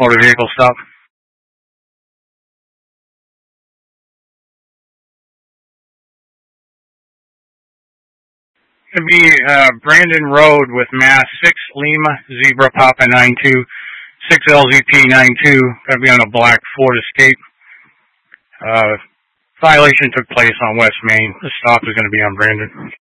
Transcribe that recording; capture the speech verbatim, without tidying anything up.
motor vehicle stop. It'd be uh, Brandon Road with Mass six Lima Zebra Papa nine two six L Z P nine two. Gonna be on a black Ford Escape. Uh, violation took place on West Main. The stop is going to be on Brandon.